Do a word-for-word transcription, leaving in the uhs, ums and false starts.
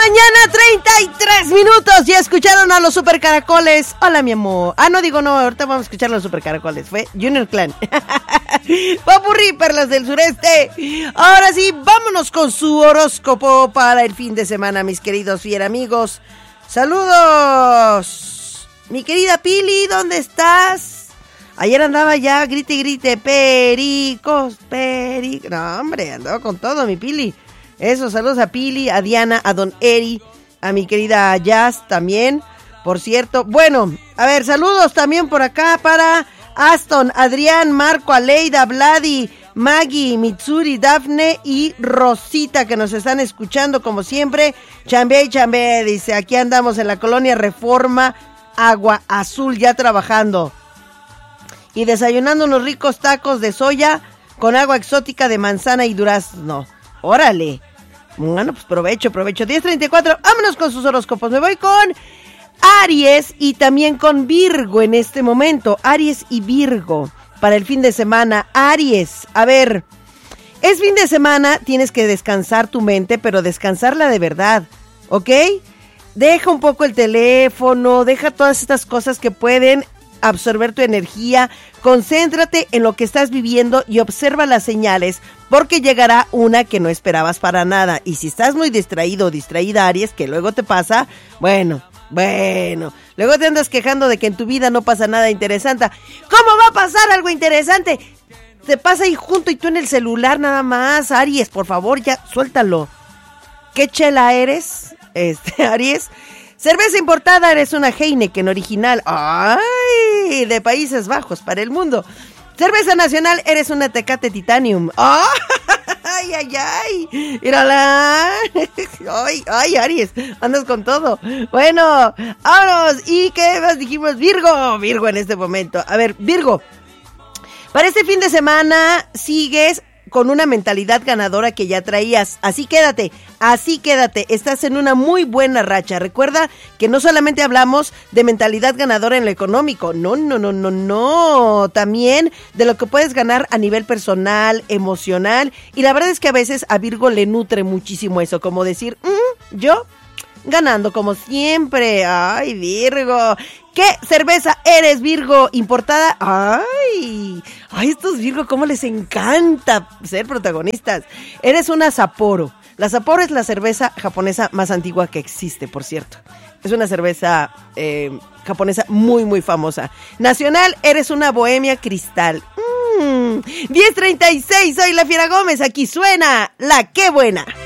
mañana, treinta y tres minutos. Ya escucharon a los Super Caracoles. Hola, mi amor. Ah, no digo no, ahorita vamos a escuchar a los Super Caracoles. Fue Junior Clan. Popurrí, perlas del sureste. Ahora sí, vámonos con su horóscopo para el fin de semana, mis queridos fiel amigos. Saludos. Mi querida Pili, ¿dónde estás? Ayer andaba ya, grite, grite, pericos, pericos. No, hombre, andaba con todo, mi Pili. Eso, saludos a Pili, a Diana, a Don Eri, a mi querida Jazz también, por cierto. Bueno, a ver, saludos también por acá para Aston, Adrián, Marco, Aleida, Vladi, Maggie, Mitsuri, Dafne y Rosita, que nos están escuchando como siempre. Chambé y chambé, dice, aquí andamos en la colonia Reforma, Agua Azul, ya trabajando. Y desayunando unos ricos tacos de soya con agua exótica de manzana y durazno. ¡Órale! Bueno, pues provecho, provecho. diez treinta y cuatro, vámonos con sus horóscopos. Me voy con Aries y también con Virgo en este momento. Aries y Virgo para el fin de semana. Aries, a ver, es fin de semana, tienes que descansar tu mente, pero descansarla de verdad, ¿ok? Deja un poco el teléfono, deja todas estas cosas que pueden absorber tu energía, concéntrate en lo que estás viviendo y observa las señales, porque llegará una que no esperabas para nada. Y si estás muy distraído o distraída, Aries, que luego te pasa, bueno, bueno, luego te andas quejando de que en tu vida no pasa nada interesante. ¿Cómo va a pasar algo interesante? Te pasa ahí junto y tú en el celular nada más. Aries, por favor, ya, suéltalo. ¿Qué chela eres, este, Aries? Cerveza importada, eres una Heineken original. ¡Ay! De Países Bajos para el mundo. Cerveza nacional, eres una Tecate Titanium. ¡Oh! ¡Ay, ay, ay! ¡Mírala! ¡Ay, ay, Aries! Andas con todo. Bueno, vámonos. ¿Y qué más dijimos? Virgo. Virgo en este momento. A ver, Virgo. Para este fin de semana sigues con una mentalidad ganadora que ya traías. Así quédate, así quédate. Estás en una muy buena racha. Recuerda que no solamente hablamos de mentalidad ganadora en lo económico. No, no, no, no, no. También de lo que puedes ganar a nivel personal, emocional. Y la verdad es que a veces a Virgo le nutre muchísimo eso. Como decir, mmm, yo ganando como siempre. Ay, Virgo. ¿Qué cerveza eres, Virgo? ¿Importada? ¡Ay! ¡Ay, estos Virgo, cómo les encanta ser protagonistas! Eres una Sapporo. La Sapporo es la cerveza japonesa más antigua que existe, por cierto. Es una cerveza eh, japonesa muy, muy famosa. Nacional, eres una Bohemia Cristal. Mm, diez treinta y seis, soy la Fiera Gómez. Aquí suena La Qué Buena.